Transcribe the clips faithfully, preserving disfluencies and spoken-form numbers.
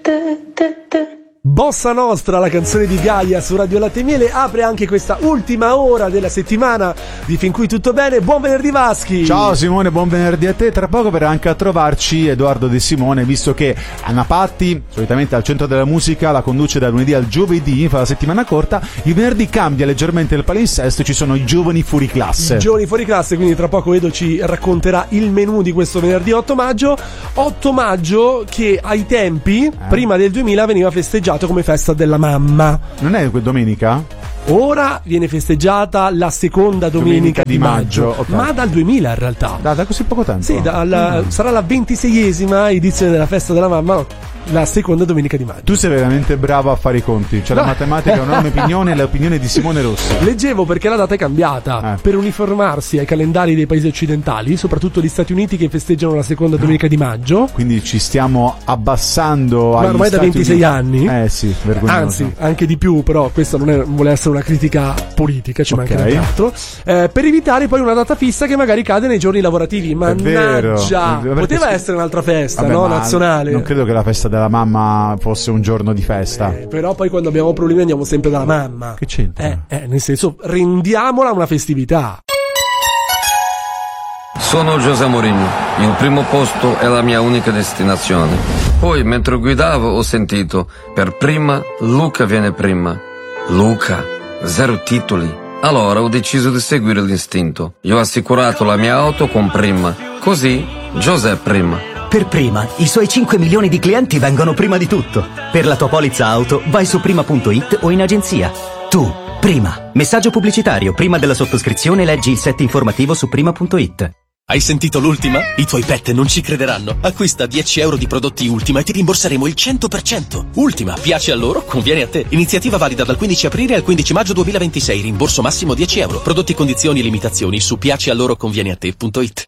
Bossa Nostra, la canzone di Gaia su Radio Latte e Miele, apre anche questa ultima ora della settimana di Fin Qui Tutto Bene. Buon venerdì Vaschi! Ciao Simone, buon venerdì a te. Tra poco verrà anche a trovarci Edoardo De Simone, visto che Anna Patti, solitamente al centro della musica, la conduce da lunedì al giovedì, fa la settimana corta. Il venerdì cambia leggermente il palinsesto, ci sono i giovani fuori classe. I giovani fuori classe, quindi tra poco Edo ci racconterà il menù di questo venerdì otto maggio. otto maggio che ai tempi, eh. prima del duemila, veniva festeggiato come festa della mamma. Non è domenica? Ora viene festeggiata la seconda domenica, domenica di, di maggio, maggio. Okay. Ma dal duemila in realtà. Da, da così poco tempo? Sì, dalla, mm. sarà la ventiseiesima edizione della festa della mamma, la seconda domenica di maggio. Tu sei veramente bravo a fare i conti, cioè no. La matematica è una opinione, l'opinione di Simone Rossi. Leggevo perché la data è cambiata, eh. per uniformarsi ai calendari dei paesi occidentali, soprattutto gli Stati Uniti che festeggiano la seconda domenica di maggio. Quindi ci stiamo abbassando ma ormai da ventisei Uniti. Anni. Eh sì, vergognoso. Anzi, anche di più, però questa non, è, non vuole essere una critica politica, ci okay. manca altro. Eh, per evitare poi una data fissa che magari cade nei giorni lavorativi. Mannaggia, poteva essere un'altra festa, vabbè, no? Nazionale. Non credo che la festa della mamma fosse un giorno di festa. Eh, però poi quando abbiamo problemi andiamo sempre dalla mamma. Che c'entra? Eh, eh, nel senso, rendiamola una festività. Sono José Mourinho, il primo posto è la mia unica destinazione. Poi mentre guidavo ho sentito, per prima Luca viene prima. Luca, zero titoli. Allora ho deciso di seguire l'istinto. Io ho assicurato la mia auto con Prima. Così José prima. Per Prima, i suoi cinque milioni di clienti vengono prima di tutto. Per la tua polizza auto, vai su prima punto it o in agenzia. Tu, Prima. Messaggio pubblicitario. Prima della sottoscrizione leggi il set informativo su prima punto it. Hai sentito l'ultima? I tuoi pet non ci crederanno. Acquista dieci euro di prodotti Ultima e ti rimborseremo il cento per cento. Ultima, piace a loro, conviene a te. Iniziativa valida dal quindici aprile al quindici maggio duemilaventisei. Rimborso massimo dieci euro. Prodotti, condizioni e limitazioni su piace a loro conviene a te punto it.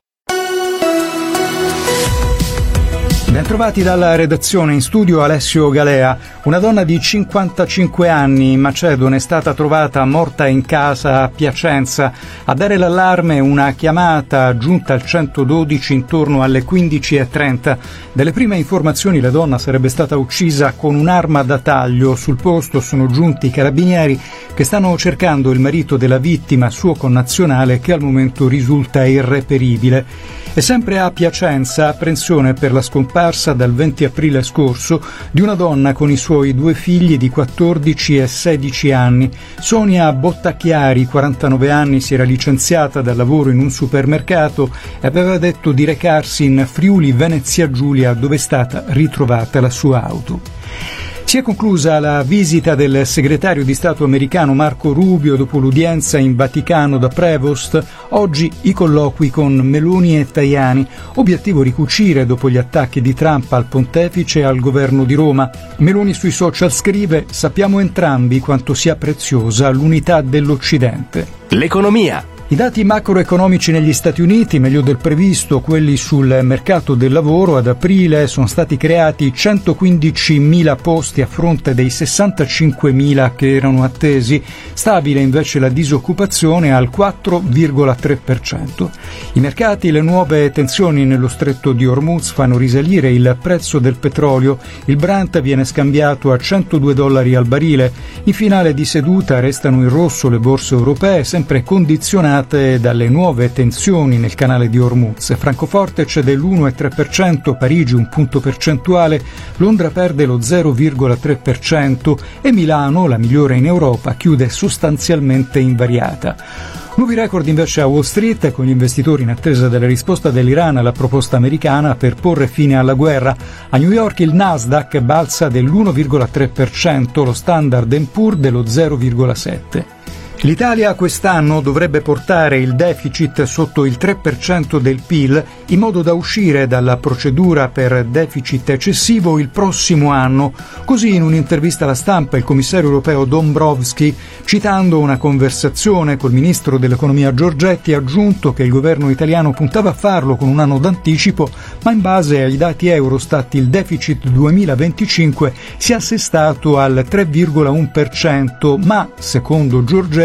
Bentrovati dalla redazione, in studio Alessio Galea. Una donna di cinquantacinque anni in Macedone è stata trovata morta in casa a Piacenza. A dare l'allarme una chiamata giunta al centododici intorno alle quindici e trenta. Dalle prime informazioni la donna sarebbe stata uccisa con un'arma da taglio. Sul posto sono giunti i carabinieri che stanno cercando il marito della vittima, suo connazionale, che al momento risulta irreperibile. E sempre a Piacenza, apprensione per la scomparsa dal venti aprile scorso di una donna con i suoi due figli di quattordici e sedici anni. Sonia Bottacchiari, quarantanove anni, si era licenziata dal lavoro in un supermercato e aveva detto di recarsi in Friuli Venezia Giulia, dove è stata ritrovata la sua auto. Si è conclusa la visita del segretario di Stato americano Marco Rubio dopo l'udienza in Vaticano da Prevost. Oggi i colloqui con Meloni e Tajani. Obiettivo ricucire dopo gli attacchi di Trump al pontefice e al governo di Roma. Meloni sui social scrive: sappiamo entrambi quanto sia preziosa l'unità dell'Occidente. L'economia. I dati macroeconomici negli Stati Uniti, meglio del previsto, quelli sul mercato del lavoro. Ad aprile sono stati creati centoquindicimila posti a fronte dei sessantacinquemila che erano attesi. Stabile invece la disoccupazione al quattro virgola tre per cento. I mercati e le nuove tensioni nello stretto di Hormuz fanno risalire il prezzo del petrolio. Il Brent viene scambiato a centodue dollari al barile. In finale di seduta restano in rosso le borse europee, sempre condizionate dalle nuove tensioni nel canale di Hormuz. Francoforte cede l'uno virgola tre per cento, Parigi un punto percentuale, Londra perde lo zero virgola tre per cento e Milano, la migliore in Europa, chiude sostanzialmente invariata. Nuovi record invece a Wall Street, con gli investitori in attesa della risposta dell'Iran alla proposta americana per porre fine alla guerra. A New York il Nasdaq balza dell'uno virgola tre per cento, lo Standard and Poor's dello zero virgola sette per cento. L'Italia quest'anno dovrebbe portare il deficit sotto il tre per cento del P I L in modo da uscire dalla procedura per deficit eccessivo il prossimo anno. Così in un'intervista alla stampa il commissario europeo Dombrovskis, citando una conversazione col ministro dell'economia Giorgetti, ha aggiunto che il governo italiano puntava a farlo con un anno d'anticipo, ma in base ai dati Eurostat il deficit duemilaventicinque si è assestato al tre virgola uno per cento, ma secondo Giorgetti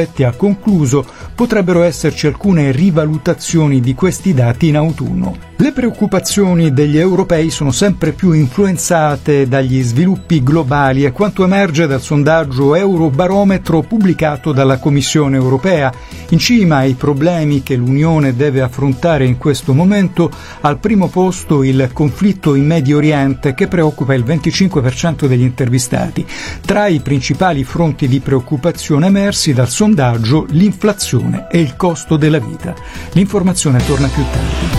Giorgetti ha concluso potrebbero esserci alcune rivalutazioni di questi dati in autunno. Le preoccupazioni degli europei sono sempre più influenzate dagli sviluppi globali e quanto emerge dal sondaggio Eurobarometro pubblicato dalla Commissione europea. In cima ai problemi che l'Unione deve affrontare in questo momento, al primo posto il conflitto in Medio Oriente che preoccupa il venticinque per cento degli intervistati. Tra i principali fronti di preoccupazione emersi dal sondaggio l'inflazione e il costo della vita. L'informazione torna più tardi.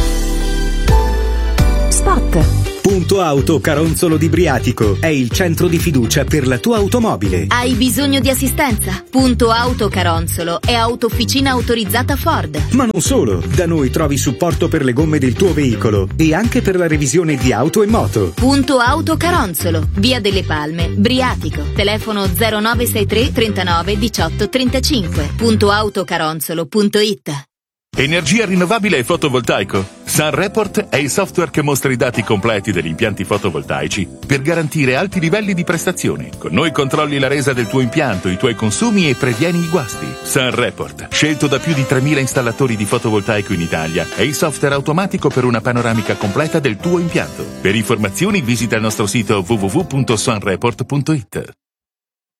Spot. Punto Auto Caronzolo di Briatico è il centro di fiducia per la tua automobile. Hai bisogno di assistenza? Punto Auto Caronzolo è autofficina autorizzata Ford. Ma non solo, da noi trovi supporto per le gomme del tuo veicolo e anche per la revisione di auto e moto. Punto Auto Caronzolo, via delle Palme, Briatico. Telefono zero nove sei tre trentanove diciotto trentacinque. punto autocaronzolo punto it. Energia rinnovabile e fotovoltaico. SunReport è il software che mostra i dati completi degli impianti fotovoltaici per garantire alti livelli di prestazione. Con noi controlli la resa del tuo impianto, i tuoi consumi e previeni i guasti. SunReport, scelto da più di tremila installatori di fotovoltaico in Italia, è il software automatico per una panoramica completa del tuo impianto. Per informazioni visita il nostro sito w w w punto sunreport punto it.